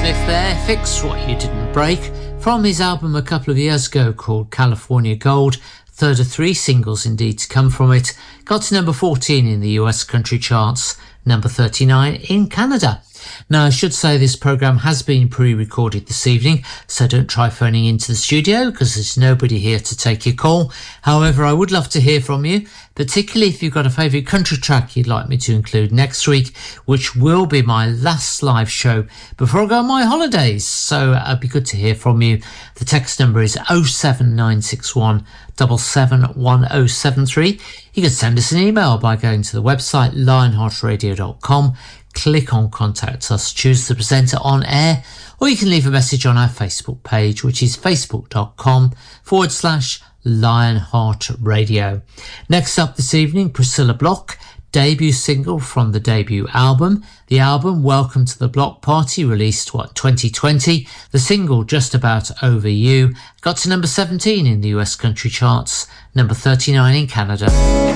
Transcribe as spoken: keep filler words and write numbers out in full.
Smith there, Fix What You Didn't Break, from his album a couple of years ago called California Gold. Third of three singles indeed to come from it. Got to number fourteen in the U S country charts, number thirty-nine in Canada. Now, I should say this programme has been pre-recorded this evening, so don't try phoning into the studio because there's nobody here to take your call. However, I would love to hear from you, particularly if you've got a favourite country track you'd like me to include next week, which will be my last live show before I go on my holidays. So uh, it'd be good to hear from you. The text number is oh seven nine six one seven seven one oh seven three. You can send us an email by going to the website lionheart radio dot com. Click on Contact Us, choose the presenter on air, or you can leave a message on our Facebook page, which is facebook.com forward slash Lionheart Radio. Next up this evening, Priscilla Block, debut single from the debut album. The album, Welcome to the Block Party, released, what, twenty twenty. The single, Just About Over You, got to number seventeen in the U S country charts, number thirty-nine in Canada.